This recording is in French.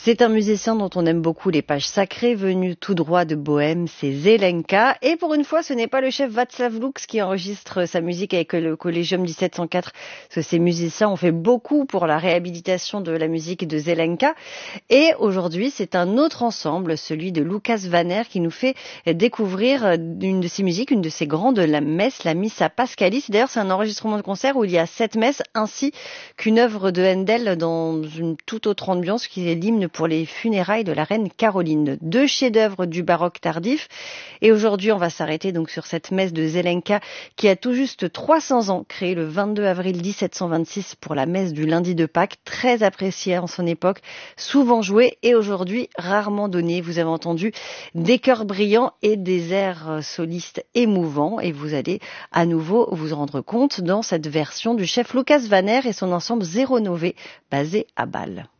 C'est un musicien dont on aime beaucoup les pages sacrées, venu tout droit de Bohême, c'est Zelenka. Et pour une fois, ce n'est pas le chef Václav Lux qui enregistre sa musique avec le Collegium 1704, parce que ces musiciens ont fait beaucoup pour la réhabilitation de la musique de Zelenka. Et aujourd'hui, c'est un autre ensemble, celui de Lucas Vanner, qui nous fait découvrir une de ses musiques, une de ses grandes messes, la Missa Pascalis. D'ailleurs, c'est un enregistrement de concert où il y a 7 messes, ainsi qu'une œuvre de Handel dans une toute autre ambiance, qui est l'hymne pour les funérailles de la reine Caroline. 2 chefs-d'œuvre du baroque tardif. Et aujourd'hui, on va s'arrêter donc sur cette messe de Zelenka qui a tout juste 300 ans, créée le 22 avril 1726 pour la messe du lundi de Pâques, très appréciée en son époque, souvent jouée et aujourd'hui rarement donnée. Vous avez entendu des chœurs brillants et des airs solistes émouvants, et vous allez à nouveau vous rendre compte dans cette version du chef Lucas Vanner et son ensemble Zero Nové basé à Bâle.